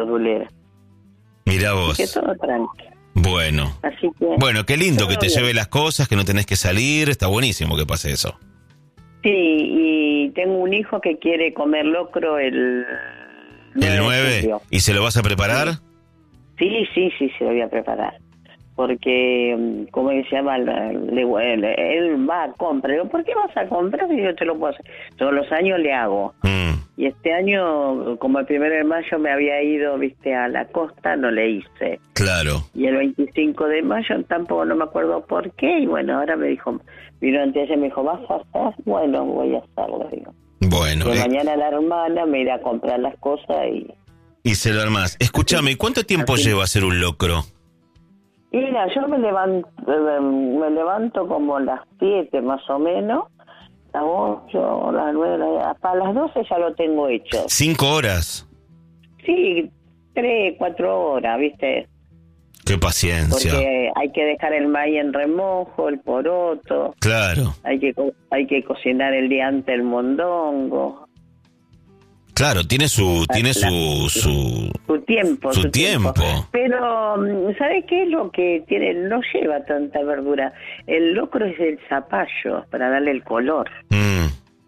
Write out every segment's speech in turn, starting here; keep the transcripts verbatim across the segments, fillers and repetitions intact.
verdulera. Mirá vos. Así que todo tranquilo. Bueno. Así que, bueno, qué lindo que te bien. lleve las cosas, que no tenés que salir. Está buenísimo que pase eso. Sí, y tengo un hijo que quiere comer locro el ¿El nueve? ¿Y se lo vas a preparar? Sí, sí, sí, se lo voy a preparar. Porque, ¿cómo se llama? Le, él, él va a comprar. Digo, ¿por qué vas a comprar? Y yo te lo puedo hacer. Todos los años le hago. Mm. Y este año, como el primero de mayo me había ido, viste, a la costa, no le hice. Claro. Y el veinticinco de mayo tampoco, no me acuerdo por qué. Y bueno, ahora me dijo, vino antes y me dijo, ¿vas a hacer? Bueno, voy a hacerlo, digo. Bueno. Que eh, mañana la hermana me irá a comprar las cosas y... Y se lo armás. Escúchame, ¿cuánto tiempo Así. lleva hacer un locro? Y mira, yo me levanto, me levanto como a las siete más o menos, las ocho, las nueve, hasta las doce ya lo tengo hecho. ¿Cinco horas? Sí, tres, cuatro horas, ¿viste? Qué paciencia. Porque hay que dejar el maíz en remojo, el poroto. Claro. Hay que hay que cocinar el día antes el mondongo. Claro, tiene su tiene su su Su tiempo. su tiempo. Pero, ¿sabes qué es lo que tiene? No lleva tanta verdura. El locro es el zapallo, para darle el color. Mm.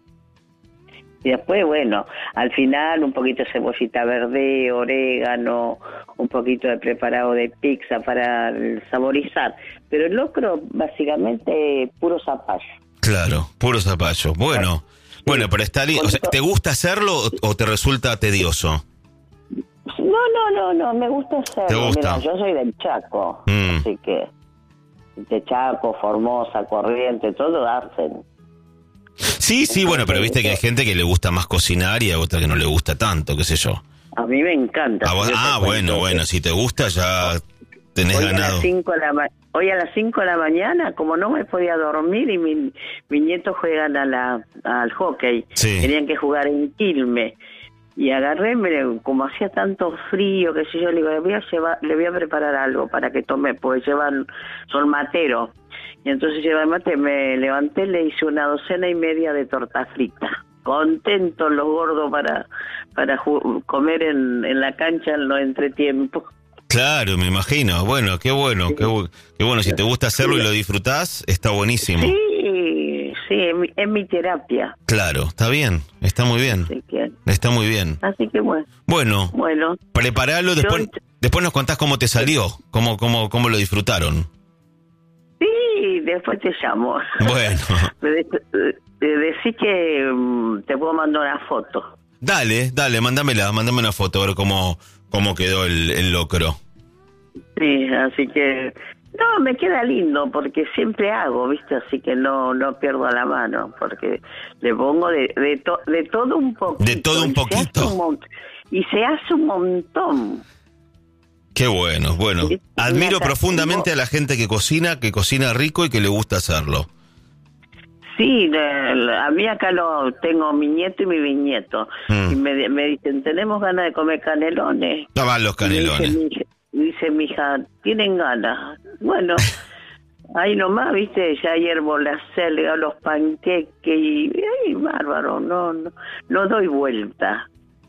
Y después, bueno, al final un poquito de cebollita verde, orégano, un poquito de preparado de pizza para saborizar. Pero el locro, básicamente, puro zapallo. Claro, puro zapallo. Bueno, sí. Bueno, pero está lindo. O sea, ¿te gusta hacerlo o, o te resulta tedioso? No, no, no, no, me gusta hacerlo. ¿Te gusta? Mira, yo soy del Chaco, Mm. así que de Chaco, Formosa, Corrientes, todo hacen. Sí, sí, bueno, pero viste que hay gente que le gusta más cocinar y a otra que no le gusta tanto, qué sé yo. A mí me encanta. Ah, vos- ah, bueno, bueno, si te gusta ya tenés hoy ganado. A las cinco de la ma- hoy a las cinco de la mañana, como no me podía dormir y mi, mis nietos juegan a la, al hockey, Sí. tenían que jugar en Quilmes. Y agarré, me- como hacía tanto frío, qué sé yo, le digo, le voy a llevar, le voy a preparar algo para que tome, porque llevan, son materos. Y entonces lleva el mate, me levanté, le hice una docena y media de torta frita. Contentos los gordos para para ju- comer en, en la cancha en los entretiempos. Claro, me imagino. Bueno, qué bueno, Sí. qué, bu- qué bueno. Si te gusta hacerlo y lo disfrutás, está buenísimo. Sí, sí, es mi, es mi terapia. Claro, está bien, está muy bien. Así que, Está muy bien. así que bueno, Bueno, bueno. preparalo, después, Yo- después nos contás cómo te salió, cómo, cómo, cómo lo disfrutaron. Sí, después te llamo. Bueno, Me de- de- decís que mm, te puedo mandar una foto. dale, dale, mándamela, mándame una foto, a ver cómo, cómo quedó el, el locro. Sí, así que no, me queda lindo porque siempre hago, ¿viste? Así que no no pierdo la mano porque le pongo de de, to- de todo un poquito. De todo un y se hace poquito. un mon- y se hace un montón. Qué bueno, bueno. Sí, Admiro una- profundamente a la gente que cocina, que cocina rico y que le gusta hacerlo. Sí, le- le- a mí acá lo tengo mi nieto y mi bisnieto. Mm. Y me, me dicen, tenemos ganas de comer canelones. No van los Y me canelones. Dice mi, hija- dice mi hija, ¿tienen ganas? Bueno, ahí nomás, viste, ya hiervo la selga, los panqueques y, ay, bárbaro, no, no, no doy vuelta.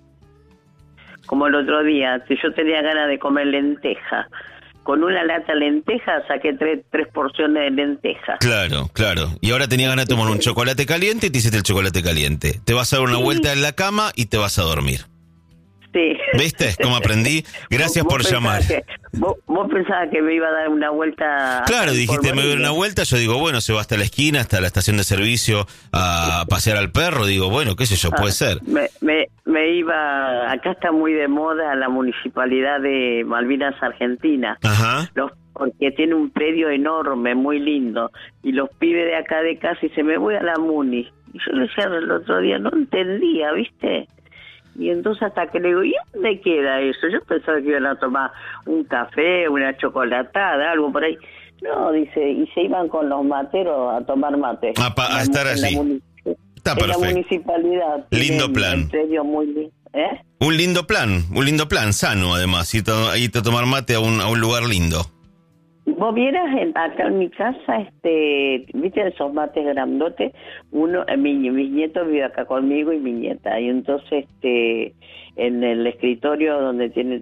Como el otro día, que yo tenía ganas de comer lenteja. Con una lata de lenteja saqué tres, tres porciones de lenteja. Claro, claro. Y ahora tenía ganas de tomar un chocolate caliente y te hiciste el chocolate caliente. Te vas a dar una Sí. vuelta en la cama y te vas a dormir. Sí. ¿Viste cómo aprendí? Gracias Vos- por vos llamar. pensabas que- vos, vos pensabas que me iba a dar una vuelta. Claro, por dijiste, me doy Bolivia. una vuelta, yo digo, bueno, se va hasta la esquina, hasta la estación de servicio a pasear al perro, digo, bueno, qué sé yo, puede Ah, ser. Me, me, me iba, acá está muy de moda la municipalidad de Malvinas Argentina, Ajá. los, porque tiene un predio enorme, muy lindo, y los pibes de acá de casa y se me voy a la muni. Y yo le decía el otro día, no entendía, ¿viste? Y entonces hasta que le digo, ¿y dónde queda eso? Yo pensaba que iban a tomar un café, una chocolatada, algo por ahí. No, dice, y se iban con los materos a tomar mate. A pa- a En la- estar en la allí. muni- Está en la perfecto. municipalidad. Lindo tienen plan. un predio muy lindo. ¿Eh? Un lindo plan, un lindo plan, sano además, irte a, irte a tomar mate a un, a un lugar lindo. Vos vieras en- acá en mi casa, este, viste esos mates grandotes, uno, eh, mi, mis nietos viven acá conmigo y mi nieta, y entonces este, en el escritorio donde tiene